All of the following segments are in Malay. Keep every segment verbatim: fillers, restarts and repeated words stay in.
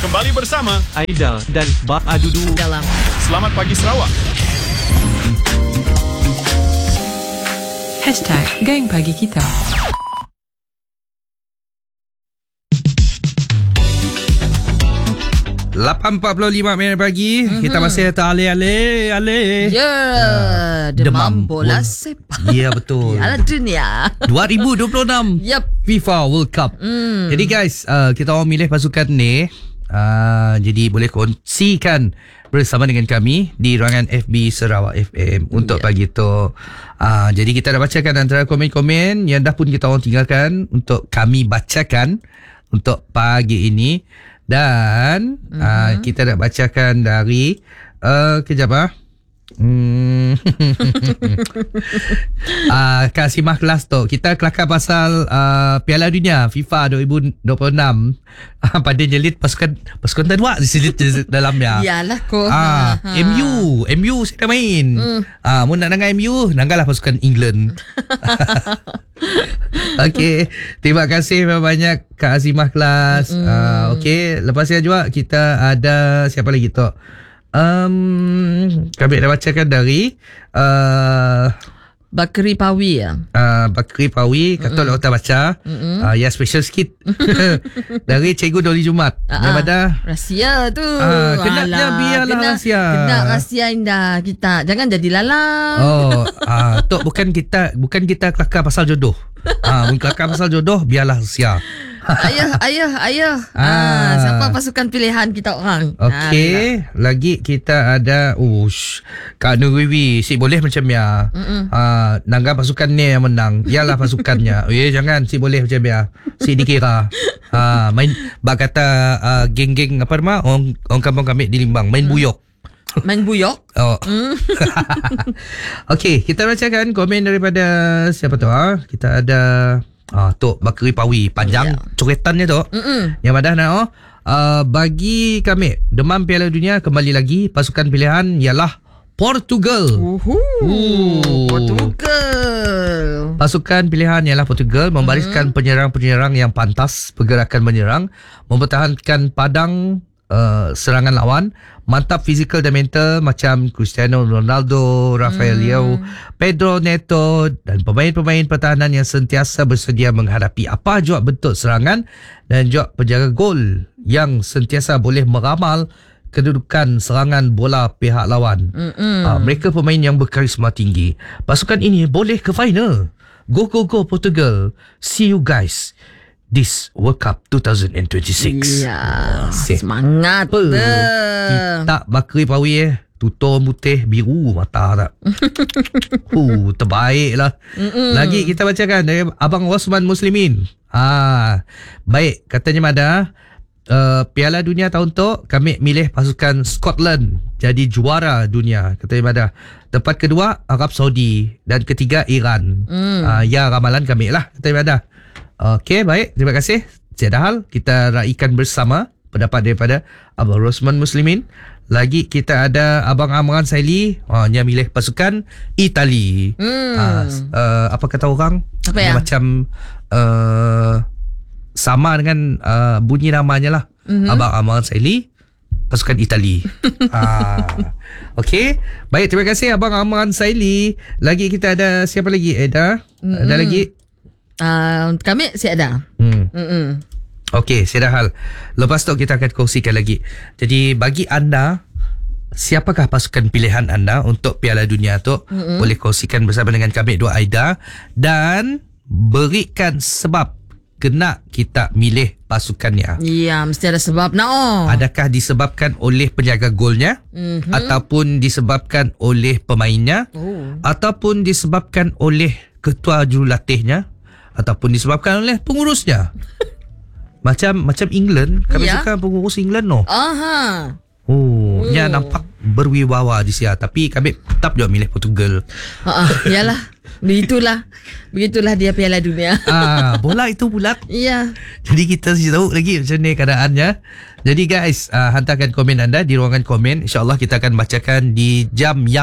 Kembali bersama Aida dan Bak Adudu dalam Selamat Pagi Sarawak. Hashtag Geng Pagi Kita. lapan empat puluh lima minit pagi. Mm-hmm. Kita masih tak alih-alih alih. Ya yeah, Demam, demam bola sepak. Ya, betul. Piala Dunia dua ribu dua puluh enam Yep. FIFA World Cup. mm. Jadi guys, uh, kita orang milih pasukan ni. uh, Jadi boleh kongsikan bersama dengan kami di ruangan F B Sarawak F M untuk yeah. pagi tu. uh, Jadi kita dah bacakan antara komen-komen yang dah pun kita orang tinggalkan untuk kami bacakan untuk pagi ini. Dan mm-hmm. uh, kita nak bacakan dari uh, kejap ah. Hmm. uh, Kasimah kelas tu. Kita kelakar pasal uh, Piala Dunia FIFA dua ribu dua puluh enam. uh, Pada jelit pasukan pasukan tadwa diselit dalamnya. Yalah ko. Ah, ha. M U, M U saya dah main. Hmm. Ah, mu nak nangai M U, nanggalah pasukan England. Okey, terima kasih banyak Kak Azimah kelas. Mm. Uh, Okey, lepas ni juga kita ada siapa lagi tu? Um, kami dah bacakan dari uh, Bakri Pawi ya. Uh, Bakri Pawi kata mm-hmm. tak baca. Uh, ya special sikit. Dari Cikgu Doli Jumat. Uh-huh. Yang ada rahsia tu. Uh, kena dia biarlah kena, rahsia. Kena rahsia indah kita. Jangan jadi lalang. Oh, uh, tu bukan kita bukan kita kelakar pasal jodoh. Ah, uh, kelakar pasal jodoh biarlah rahsia. Ayah, ayah, ayah. Ah. Ah, siapa pasukan pilihan kita orang? Okey, ah, lagi kita ada ush, Kak Nuriwi, si boleh macam ya. Ah, nangga pasukan ni yang menang. Ialah pasukannya. Eh, jangan si boleh macam ya. Si dikira. Ah, main bak kata uh, geng-geng apa nama? Orang orang kampung kami di Limbang main mm. buyok. Main buyok. Oh. Mm. Okey, kita bacakan komen daripada siapa tu ah? Kita ada Ah, Tok Bakri Pawi. Panjang yeah. coretannya tu. Mm-mm. Yang mana nak oh, uh, bagi kami demam Piala Dunia kembali lagi. Pasukan pilihan ialah Portugal. Uhuh. Portugal. Pasukan pilihan ialah Portugal. Membariskan mm. penyerang-penyerang yang pantas pergerakan menyerang, mempertahankan padang uh, serangan lawan, mantap fizikal dan mental macam Cristiano Ronaldo, Rafael hmm. Leao, Pedro Neto dan pemain-pemain pertahanan yang sentiasa bersedia menghadapi apa jua bentuk serangan dan juga penjaga gol yang sentiasa boleh meramal kedudukan serangan bola pihak lawan. Uh, mereka pemain yang berkarisma tinggi. Pasukan ini boleh ke final. Go go go Portugal. See you guys this World Cup twenty twenty-six. Ya, semangat. Kita Bakri Pawi eh. Tutor putih biru mata tak. uh, terbaik lah. Mm-mm. Lagi kita bacakan dari Abang Osman Muslimin. Ah, baik, katanya Mada, uh, Piala Dunia tahun tu kami milih pasukan Scotland jadi juara dunia, katanya Mada. Tempat kedua Arab Saudi dan ketiga Iran. Mm. Uh, ya ramalan kami lah, katanya Mada. Okey, baik. Terima kasih. Tiada hal, kita raikan bersama pendapat daripada Abang Rosman Muslimin. Lagi kita ada Abang Amran Saili. Oh, dia milih pasukan Itali. Hmm. Uh, uh, apa kata orang? Apa ya? Macam uh, sama dengan uh, bunyi namanya lah. Mm-hmm. Abang Amran Saili, pasukan Itali. uh, Okey. Baik, terima kasih Abang Amran Saili. Lagi kita ada siapa lagi? Eda? Mm-hmm. Ada lagi? Uh, kami si ada. Hmm. Mm-mm. Okey, saya dah hal. Lepas tu kita akan kongsikan lagi. Jadi bagi anda, siapakah pasukan pilihan anda untuk Piala Dunia tu? Mm-mm. Boleh kongsikan bersama dengan kami dua Aida dan berikan sebab kena kita milih pasukannya. Ya, mesti ada sebab nak. Oh. Adakah disebabkan oleh penjaga golnya, mm-hmm. ataupun disebabkan oleh pemainnya, oh. ataupun disebabkan oleh ketua jurulatihnya, ataupun disebabkan oleh pengurusnya. Macam macam England, kami ya? suka pengurus England no. Aha. Oh, nya oh. nampak berwibawa di sini, tapi kami tetap juga milih Portugal. Ha ah, iyalah. Begitulah. Begitulah dia Piala Dunia. Ah, bola itu bulat. Iya. Jadi kita sih tahu lagi macam ni keadaannya. Jadi guys, uh, hantarkan komen anda di ruangan komen. InsyaAllah kita akan bacakan di jam yang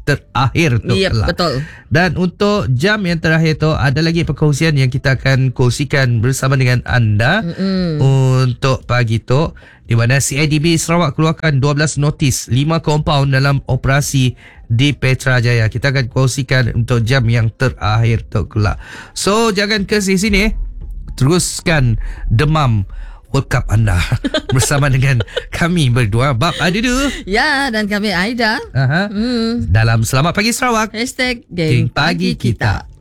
terakhir tu. Yep, lah. betul. Dan untuk jam yang terakhir tu, ada lagi perkongsian yang kita akan kongsikan bersama dengan anda Mm-mm. untuk pagi tu, di mana C I D B Sarawak keluarkan dua belas notis, lima kompaun dalam operasi di Petrajaya. Kita akan kongsikan untuk jam yang terakhir tu kelak. So jangan ke sini, teruskan demam World Cup anda bersama dengan kami berdua, Bab Adudu. Ya, dan kami Aida. Aha. Hmm. Dalam Selamat Pagi Sarawak. Hashtag Geng Geng Pagi Pagi Kita. Kita.